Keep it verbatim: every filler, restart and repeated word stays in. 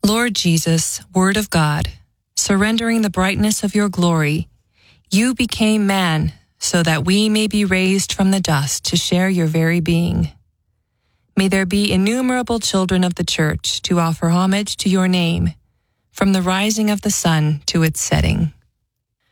Lord Jesus, Word of God, surrendering the brightness of your glory, you became man so that we may be raised from the dust to share your very being. May there be innumerable children of the Church to offer homage to your name, from the rising of the sun to its setting.